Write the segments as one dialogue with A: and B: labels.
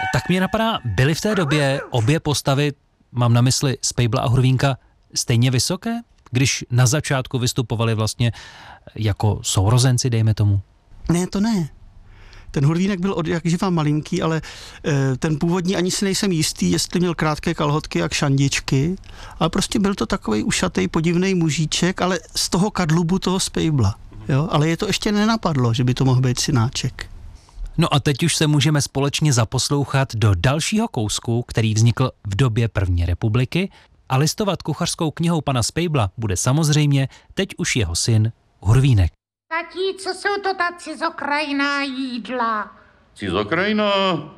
A: Tak mě napadá, byly v té době obě postavy, mám na mysli Spejbla a Hurvínka, stejně vysoké? Když na začátku vystupovali vlastně jako sourozenci, dejme tomu?
B: Ne, to ne. Ten Hurvínek byl od jak živa malinký, ale ten původní ani si nejsem jistý, jestli měl krátké kalhotky jak šandičky, ale prostě byl to takovej ušatej, podivnej mužíček, ale z toho kadlubu toho Spejbla. Jo? Ale je to ještě nenapadlo, že by to mohl být synáček.
A: No a teď už se můžeme společně zaposlouchat do dalšího kousku, který vznikl v době první republiky, a listovat kuchařskou knihou pana Spejbla bude samozřejmě teď už jeho syn Hurvínek.
C: Tati, co jsou to ta cizokrajná jídla?
D: Cizokrajná?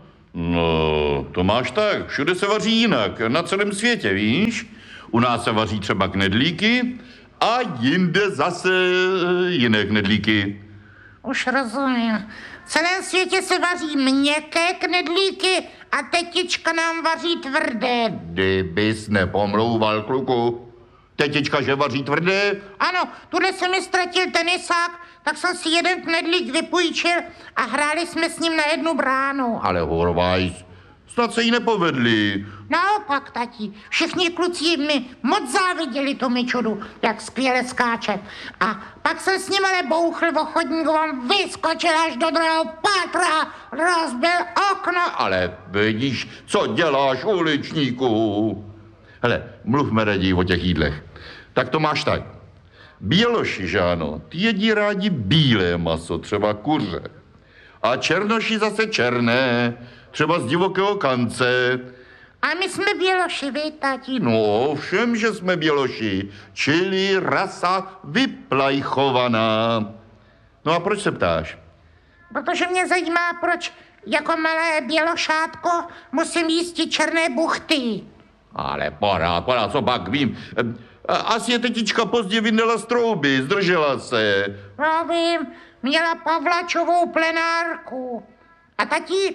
D: No, to máš tak. Všude se vaří jinak. Na celém světě, víš? U nás se vaří třeba knedlíky a jinde zase jiné knedlíky.
C: Už rozumím. V celém světě se vaří měkké knedlíky a tetička nám vaří tvrdé.
D: Kdybys nepomlouval, kluku. Tetička, že vaří tvrdé?
C: Ano, tuhle se mi ztratil tenisák, tak jsem si jeden knedlík vypůjčil a hráli jsme s ním na jednu bránu.
D: Ale Horvajs, snad se jí nepovedli.
C: Naopak, tati, všichni kluci mi moc záviděli tomu čudu, jak skvěle skáče. A pak jsem s ním ale bouchl o chodníku, on vyskočil až do druhého patra, rozbil okno.
D: Ale vidíš, co děláš, uličníku? Hele, mluvme raději o těch jídlech. Tak to máš tak. Běloši, že ano, ty jedí rádi bílé maso, třeba kuře. A černoši zase černé, třeba z divokého kance.
C: A my jsme běloši, vy, tati?
D: No, všem, že jsme běloši, čili rasa vyplajchovaná. No a proč se ptáš?
C: Protože mě zajímá, proč jako malé bělošátko musím jíst ty černé buchty.
D: Ale porád, co pak vím. Asi je tetička pozdě vyndala z trouby, zdržela se.
C: No vím, měla Pavlačovou plenárku. A tati,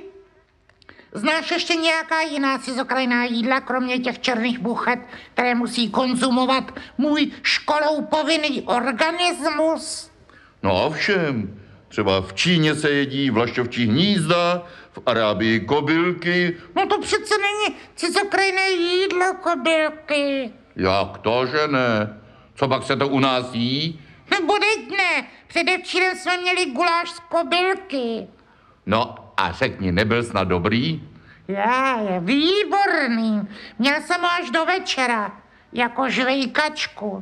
C: znáš ještě nějaká jiná cizokrajná jídla, kromě těch černých buchet, které musí konzumovat můj školou povinný organismus?
D: No ovšem, třeba v Číně se jedí vlaštovčí hnízda, v Arábii kobylky.
C: No to přece není cizokrajné jídlo, kobylky.
D: Jak to, že ne? Co pak se to u nás jí?
C: Budeť ne, předevčírem jsme měli guláš z kobylky.
D: No a řekni, nebyl snad dobrý?
C: Je výborný. Měl jsem ho až do večera, jako žvejkačku.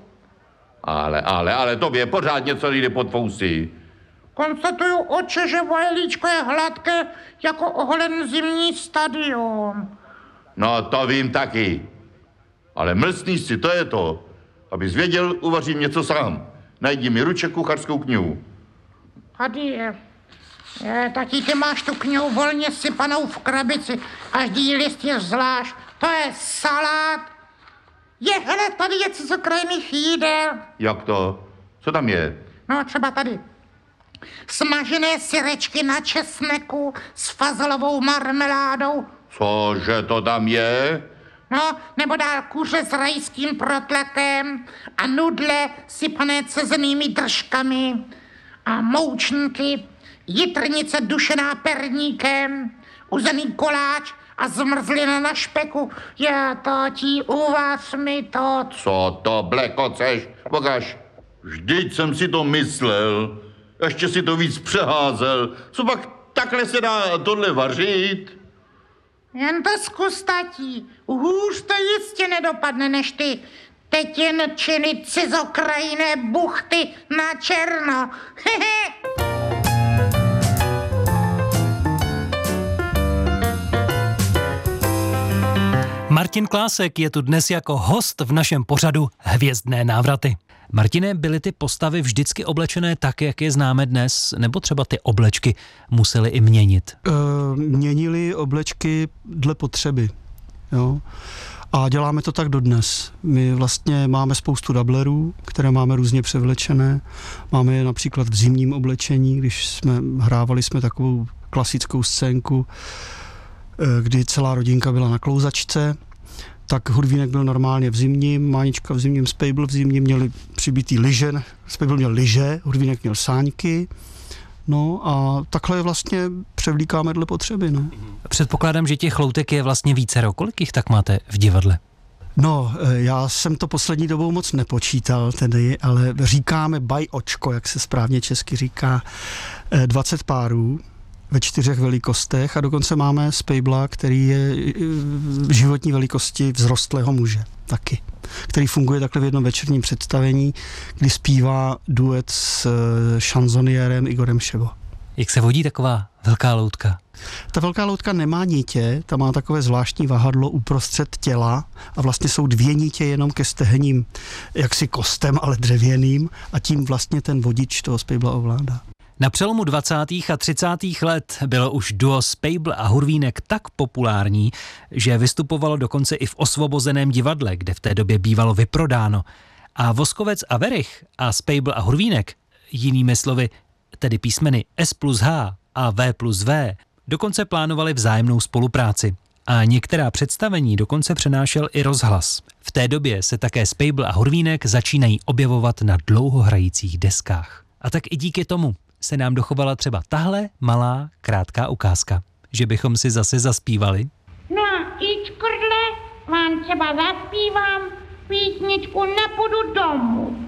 D: Ale tobě pořád něco jde pod fousy.
C: Konstatuju, oče, že vajlíčko je hladké jako oholen zimní stadion.
D: No to vím taky. Ale mlsný si, to je to. Abys věděl, uvařím něco sám. Najdi mi ruček kuchařskou knihu.
C: Tady je. Taky ty máš tu knihu volně sypanou v krabici, každý list je zvlášť. To je salát. Hele, tady je cizokrajných jídel.
D: Jak to? Co tam je?
C: No, třeba tady. Smažené syrečky na česneku s fazolovou marmeládou.
D: Cože to tam je?
C: No, nebo dál kuře s rajským protletem a nudle sypané cezenými držkami a moučníky, jitrnice dušená perníkem, uzený koláč a zmrzlina na špeku. Já, tati, uvař mi to.
D: Co to blekoceš? Pokaž. Vždyť jsem si to myslel. Ještě si to víc přeházel. Co pak takhle se dá tohle vařit?
C: Jen to zkus, tati. Hůř to jistě nedopadne, než ty tetinčiny cizokrajné buchty na černo. Hehe.
A: Martin Klásek je tu dnes jako host v našem pořadu Hvězdné návraty. Martine, byly ty postavy vždycky oblečené tak, jak je známe dnes, nebo třeba ty oblečky musely i měnit?
B: Měnili oblečky dle potřeby, jo. A děláme to tak dodnes. My vlastně máme spoustu dablerů, které máme různě převlečené. Máme je například v zimním oblečení, když hrávali jsme takovou klasickou scénku, kdy celá rodinka byla na klouzačce, tak Hurvínek byl normálně v zimním, Mánička v zimním, Spejbl v zimním, měli přibitý lyže, Spejbl měl lyže, Hurvínek měl sáňky, No a takhle je vlastně převlíkáme dle potřeby. Ne?
A: Předpokládám, že těch loutek je vlastně vícero. Kolik jich tak máte v divadle?
B: No, já jsem to poslední dobou moc nepočítal tedy, ale říkáme očko, jak se správně česky říká, 20 párů ve 4 velikostech a dokonce máme Spejbla, který je v životní velikosti vzrostlého muže taky, který funguje takhle v jednom večerním představení, kdy zpívá duet s šanzoniérem Igorem Ševo.
A: Jak se vodí taková velká loutka?
B: Ta velká loutka nemá nitě, ta má takové zvláštní vahadlo uprostřed těla a vlastně jsou 2 nitě jenom ke stehenním jaksi kostem, ale dřevěným a tím vlastně ten vodič toho Spejbla ovládá.
A: Na přelomu 20. a 30. let bylo už duo Spejbl a Hurvínek tak populární, že vystupovalo dokonce i v Osvobozeném divadle, kde v té době bývalo vyprodáno. A Voskovec a Werich a Spejbl a Hurvínek, jinými slovy, tedy písmeny S plus H a V plus V, dokonce plánovali vzájemnou spolupráci. A některá představení dokonce přenášel i rozhlas. V té době se také Spejbl a Hurvínek začínají objevovat na dlouhohrajících deskách. A tak i díky tomu se nám dochovala třeba tahle malá, krátká ukázka, že bychom si zase zaspívali.
E: No a Ičkrdle, vám třeba zaspívám písničku Nepůjdu domů.